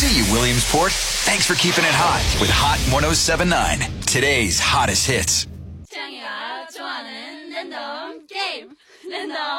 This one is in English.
See you, Williamsport. Thanks for keeping it hot with Hot 107.9. Today's hottest hits. 창이가 좋아하는 랜덤 게임. 랜덤